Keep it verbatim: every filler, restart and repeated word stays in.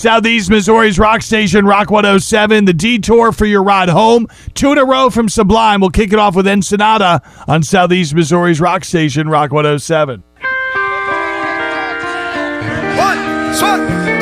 Southeast Missouri's rock station, Rock one oh seven. The detour for your ride home. Two in a row from Sublime. We'll kick it off with Ensenada on Southeast Missouri's rock station, Rock one oh seven. One, two.